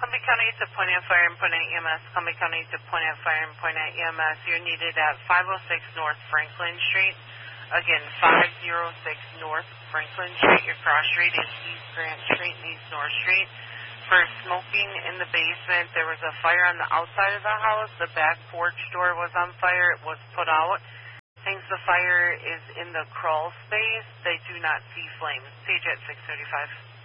Columbia County to point at fire and point at EMS. Columbia County to point at fire and point at EMS. You're needed at 506 North Franklin Street. Again, 506 North Franklin Street. Your cross street is East Grant Street and East North Street. For smoking in the basement, there was a fire on the outside of the house. The back porch door was on fire. It was put out. Since the fire is in the crawl space, they do not see flames. Page at 635.